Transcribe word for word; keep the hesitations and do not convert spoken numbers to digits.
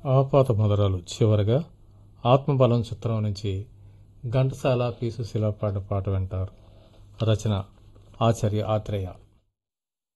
ఆపాత మధురాలు చివరగా ఆత్మబలం చిత్రం నుంచి ఘంటసాల పి సుశీల పాడిన పాట వింటారు. రచన ఆచార్య ఆత్రేయ.